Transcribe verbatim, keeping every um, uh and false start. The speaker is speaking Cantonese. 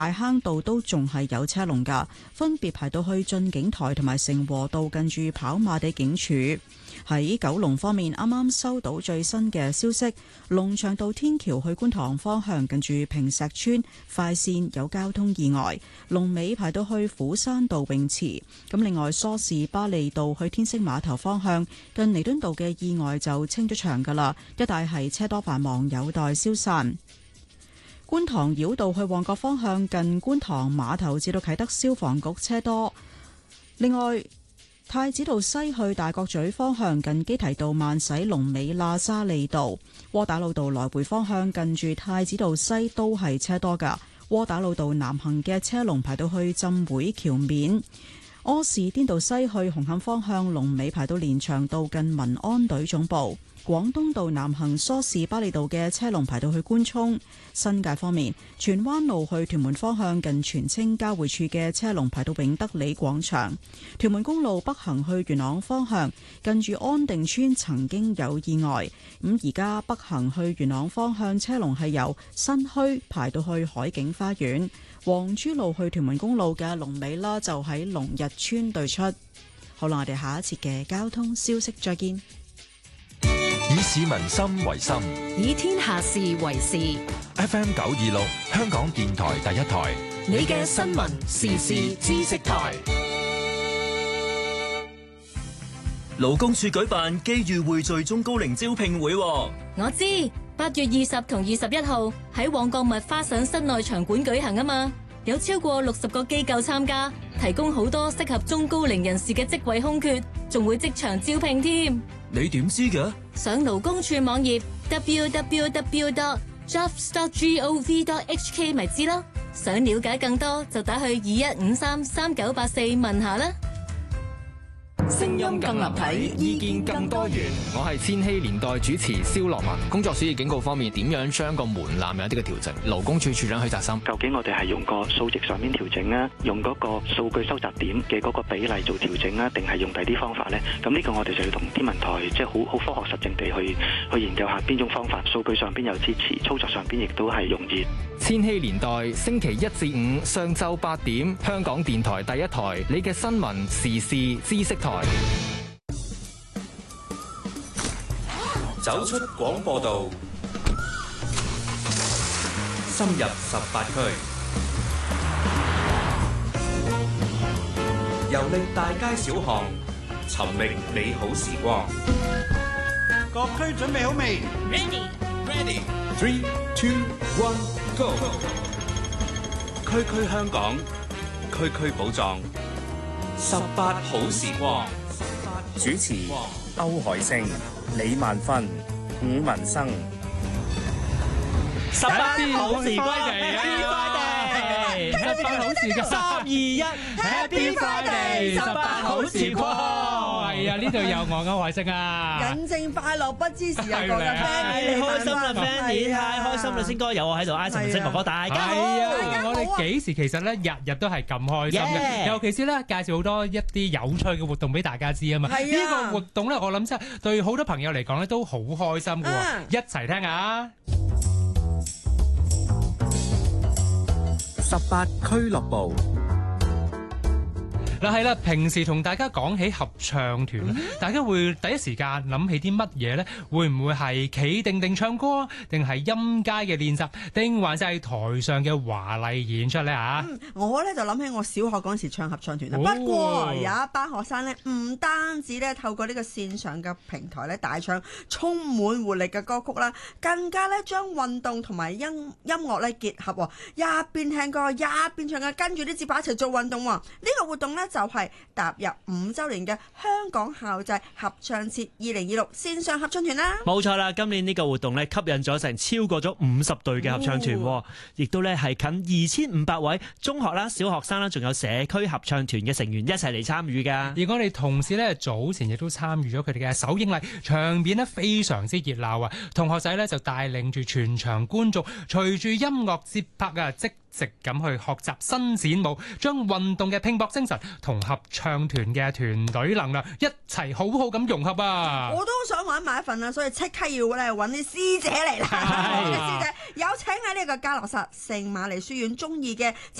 大坑道都仲係有車龍㗎，分別排到去駿景台同埋成和道近住跑馬地警署。喺九龍方面，啱啱收到最新嘅消息，龍翔道天橋去觀塘方向近住坪石邨快線有交通意外，龍尾排到去虎山道泳池。咁另外，梳士巴利道去天星碼頭方向近彌敦道嘅意外就清咗場㗎啦，一帶係車多繁忙，有待消散。觀塘繞道去旺角方向近觀塘碼頭至到啟德消防局車多。另外，太子道西去大角咀方向近基提道慢駛，龍尾喇沙利道。窩打老道來回方向近住太子道西都係車多㗎。窩打老道南行嘅車龍排到去浸會橋面。柯士甸道西去紅磡方向龍尾排到連翔道近民安隊總部。廣東道南行梳士巴利道嘅車龍排到去官涌。新界方面，荃灣路去屯門方向近荃青交匯處嘅車龍排到永德里廣場。屯門公路北行去元朗方向近住安定村曾經有意外，咁而家北行去元朗方向車龍係由新墟排到去海景花園。黃珠路去屯門公路嘅龍尾啦，就喺龍日村對出。好啦，我哋下一節嘅交通消息再見。 以市民心為心， 以天下事為事。 F M 九二六，香港電台第一台， 你嘅新聞時事知識台。 勞工處舉辦機遇匯聚中高齡招聘會。 我知，八月二十同二十一號喺旺角麥花臣室內場館舉行啊嘛，有超過六十個機構參加，提供好多適合中高齡人士嘅職位空缺，仲會即場招聘添。 你點知嘅？ 上勞工處網頁 double-u double-u double-u dot jobs dot gov dot h k 咪知咯。想了解更多就打去二一五三三九八四問下啦。 聲音更立體，意見更多元。 我係千禧年代主持蕭樂文。工作暑熱警告方面，點樣將個門檻有一啲嘅調整？勞工處處長許澤森， 究竟我哋係用個數值上面調整啊，用嗰個數據收集點嘅嗰個比例做調整啊，定係用第啲方法呢？咁呢個我哋就要同天文台即係好好科學實證地去去研究下邊種方法，數據上邊有支持，操作上邊亦都係容易。 千禧年代星期一至五上晝八點，香港電台第一台，你嘅新聞時事知識台。 走出廣播道，深入十八區，遊歷大街小巷，尋覓美好時光。 各區準備好未 ？Ready, ready. Three, two, one, go. 區區香港，區區寶藏，十八好時光。 主持歐海星、李萬芬、伍文生。 十八好時光，Happy Friday，十八好時光，三二一，Happy Friday，十八好時光。係啊，呢度有我歐海星啊！ 引證快樂不知時日過嘅 Fanny， 你開心啦 Fanny，太開心啦！先哥有我喺度，艾神文星哥哥，大家好。係啊，我哋幾時其實咧日日都係咁開心嘅，尤其是咧介紹好多一啲有趣嘅活動俾大家知啊嘛。呢個活動咧，我諗真係對好多朋友嚟講咧都好開心嘅喎，一齊聽下。 十八俱樂部。 嗱係啦，平時同大家講起合唱團，嗯、大家會第一時間諗起啲乜嘢呢？會唔會係企定定唱歌，定係音階嘅練習，定還是係台上嘅華麗演出呢？嚇、 嗯，我咧就諗起我小學嗰陣時唱合唱團啦。哦、不過有一班學生咧，唔單止咧透過呢個線上嘅平台咧大唱充滿活力嘅歌曲啦，更加咧將運動同埋音音樂咧結合，一邊聽歌一邊唱嘅，跟住啲節拍一齊做運動。呢、呢個活動咧就係踏入五週年嘅香港校際合唱節二零二六線上合唱團啦。 冇錯啦，今年呢個活動咧吸引咗成超過咗五十隊嘅合唱團，亦、哦、都咧係近二千五百位中學啦、小學生啦，仲有社區合唱團嘅成員一齊嚟參與噶。 而我哋同事咧早前亦都參與咗佢哋嘅首映禮，場面咧非常之熱鬧啊！同學仔咧就帶領住全場觀眾，隨住音樂節拍啊，即直咁去學習伸展舞，將運動嘅拼搏精神同合唱團嘅團隊能量一齊好好咁融合啊！ 我都想玩埋一份啊，所以即刻要咧揾啲師姐嚟啦！師姐有請喺呢個嘉諾撒聖瑪利書院中意嘅